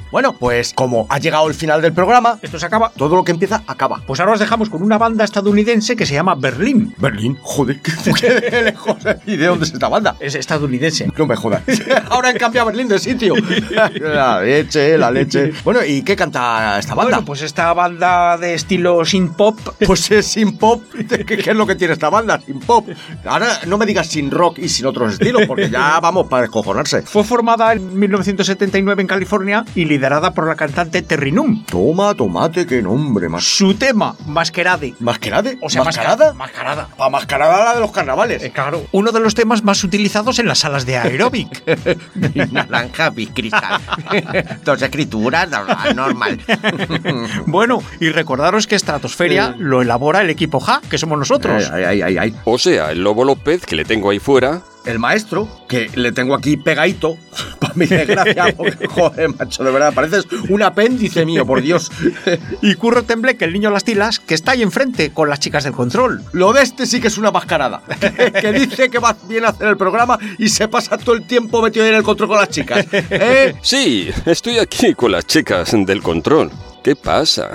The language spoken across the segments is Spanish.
Bueno, pues como ha llegado el final del programa, Esto se acaba. todo lo que empieza, acaba. Pues ahora os dejamos con una banda estadounidense que se llama Berlín. Berlín, joder, qué lejos. ¿Y de dónde es esta banda? Es estadounidense. No me jodas. Ahora han cambiado Berlín de sitio. La leche. Bueno, ¿y qué canta esta banda? Bueno, pues esta banda de estilo synth pop. Pues es sin pop. ¿Qué es lo que tiene esta banda? Sin pop. Ahora no me digas sin rock y sin otros estilos, porque ya vamos para descojonarse. Fue formada en 1979 en California y liderada por la cantante Terry Nunn. Toma, tomate, qué nombre más. Su tema, Masquerade. ¿Masquerade? O sea, ¿Mascarada? Mascarada. Pa' mascarada la de los carnavales. Claro. Uno de los temas más utilizados en las salas de aeróbic. Naranja, cristal. Dos escrituras, normal. Bueno, y recordaros que Estratosferia lo elabora el equipo Ja, que somos nosotros. Ay. O sea, el Lobo López, que le tengo ahí fuera. El maestro, que le tengo aquí pegadito, para mi desgracia, porque, joder, macho, de verdad, pareces un apéndice mío, por Dios. Y Curro Tembleque, el niño Las Tilas, que está ahí enfrente con las chicas del control. Lo de este sí que es una mascarada, que dice que va bien a hacer el programa y se pasa todo el tiempo metido en el control con las chicas. Sí, estoy aquí con las chicas del control. ¿Qué pasa?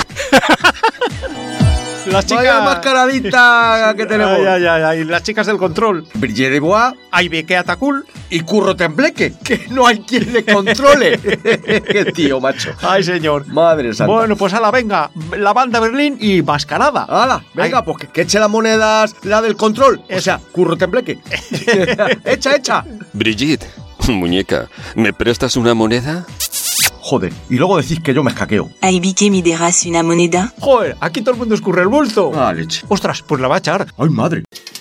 Las chicas... Vaya mascaradita que tenemos. Ay, las chicas del control. Brigitte de Bois Aibeke Atakul. y Curro Tembleque, que no hay quien le controle. Qué tío, macho. Ay, señor. Madre santa. Bueno, pues ala, venga, la banda Berlín y Mascarada. ¡Hala! Venga, pues que eche las monedas, la del control. O sea, Curro Tembleque. Echa. Brigitte, muñeca, ¿me prestas una moneda? Joder, y luego decís que yo me escaqueo. Aibike me dejas una moneda. Joder, aquí todo el mundo escurre el bulto. Ah, leche. Ostras, pues la va a echar. ¡Ay, madre!